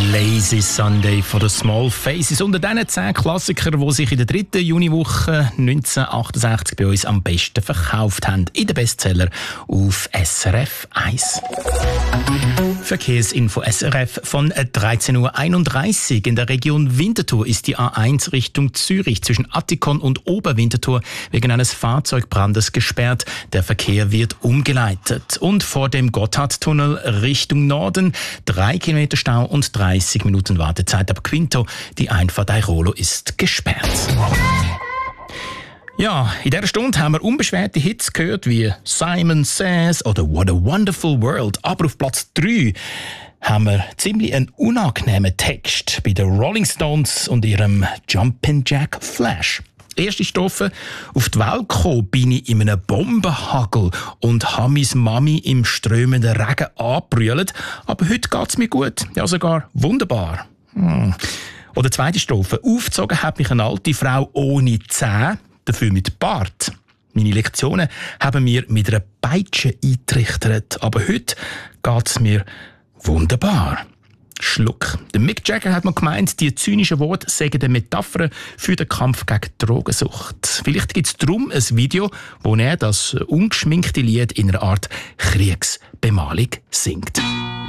Lazy Sunday von den Small Faces. Unter diesen 10 Klassikern, die sich in der 3. Juniwoche 1968 bei uns am besten verkauft haben. In den Bestseller auf SRF 1. Verkehrsinfo SRF von 13.31 Uhr. In der Region Winterthur ist die A1 Richtung Zürich zwischen Attikon und Oberwinterthur wegen eines Fahrzeugbrandes gesperrt. Der Verkehr wird umgeleitet. Und vor dem Gotthardtunnel Richtung Norden 3 Kilometer Stau und 30 Minuten Wartezeit ab Quinto. Die Einfahrt Airolo ist gesperrt. Ja, in dieser Stunde haben wir unbeschwerte Hits gehört wie Simon Says oder What a Wonderful World. Aber auf Platz 3 haben wir ziemlich einen unangenehmen Text bei den Rolling Stones und ihrem Jumpin' Jack Flash. Erste Strophe: Auf die Welt gekommen bin ich in einem Bombenhagel und habe meine Mami im strömenden Regen angebrüllt. Aber heute geht es mir gut, ja sogar wunderbar. Oder zweite Strophe: Aufgezogen hat mich eine alte Frau ohne Zähne, dafür mit Bart. Meine Lektionen haben mir mit einer Peitsche eingetrichtert, aber heute geht es mir wunderbar. Schluck. Der Mick Jagger hat mal gemeint, die zynischen Worte seien eine Metapher für den Kampf gegen Drogensucht. Vielleicht gibt es darum ein Video, wo er das ungeschminkte Lied in einer Art Kriegsbemalung singt.